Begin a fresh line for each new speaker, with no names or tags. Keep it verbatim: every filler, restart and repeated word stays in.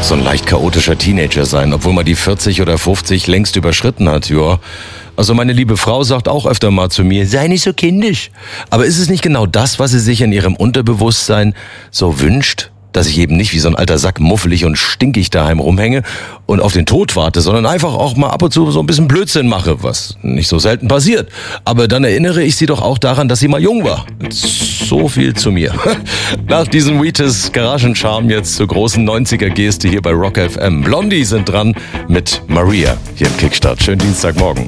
so ein leicht chaotischer Teenager sein, obwohl man die vierzig oder fünfzig längst überschritten hat, ja. Also meine liebe Frau sagt auch öfter mal zu mir, sei nicht so kindisch. Aber ist es nicht genau das, was sie sich in ihrem Unterbewusstsein so wünscht? Dass ich eben nicht wie so ein alter Sack muffelig und stinkig daheim rumhänge und auf den Tod warte, sondern einfach auch mal ab und zu so ein bisschen Blödsinn mache, was nicht so selten passiert. Aber dann erinnere ich sie doch auch daran, dass sie mal jung war. So viel zu mir. Nach diesem Wheatus Garagencharme jetzt zur großen neunziger-Geste hier bei Rock F M. Blondie sind dran mit Maria hier im Kickstart. Schönen Dienstagmorgen.